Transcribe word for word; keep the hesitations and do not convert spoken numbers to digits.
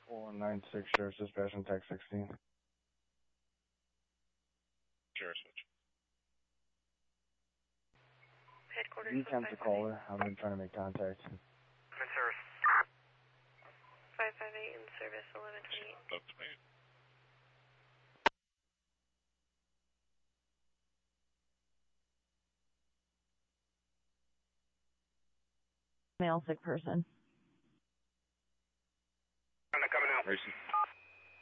four one nine six, Sheriff's Dispatch on Tech sixteen. Sheriff's Dispatch. Headquarters. You attempt to call her. I've been trying to make contact. I'm in service. five five eight in service, eleven twenty-eight. eleven twenty-eight. Male sick person. I'm coming out. Racing.